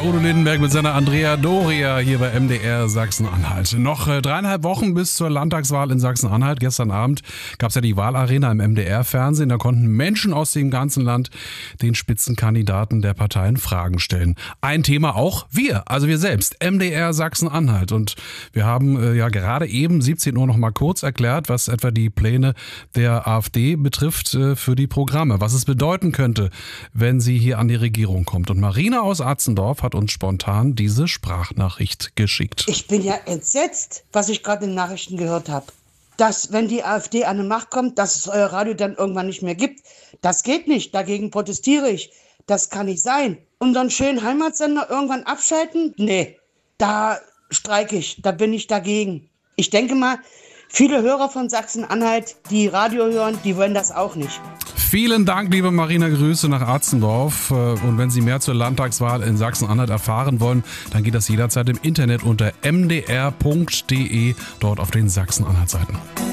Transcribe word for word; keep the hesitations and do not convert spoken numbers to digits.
Udo Lindenberg mit seiner Andrea Doria hier bei M D R Sachsen-Anhalt. Noch äh, dreieinhalb Wochen bis zur Landtagswahl in Sachsen-Anhalt. Gestern Abend gab es ja die Wahlarena im M D R-Fernsehen. Da konnten Menschen aus dem ganzen Land den Spitzenkandidaten der Parteien Fragen stellen. Ein Thema auch wir, also wir selbst, M D R Sachsen-Anhalt. Und wir haben äh, ja gerade eben siebzehn Uhr noch mal kurz erklärt, was etwa die Pläne der AfD betrifft äh, für die Programme. Was es bedeuten könnte, wenn sie hier an die Regierung kommt. Und Marina aus Atzendorf hat uns spontan diese Sprachnachricht geschickt. Ich bin ja entsetzt, was ich gerade in den Nachrichten gehört habe. Dass, wenn die AfD an die Macht kommt, dass es euer Radio dann irgendwann nicht mehr gibt. Das geht nicht, dagegen protestiere ich. Das kann nicht sein. Unseren schönen Heimatsender irgendwann abschalten? Nee, da streike ich, da bin ich dagegen. Ich denke mal, viele Hörer von Sachsen-Anhalt, die Radio hören, die wollen das auch nicht. Vielen Dank, liebe Marina, Grüße nach Atzendorf. Und wenn Sie mehr zur Landtagswahl in Sachsen-Anhalt erfahren wollen, dann geht das jederzeit im Internet unter m d r punkt d e, dort auf den Sachsen-Anhalt-Seiten.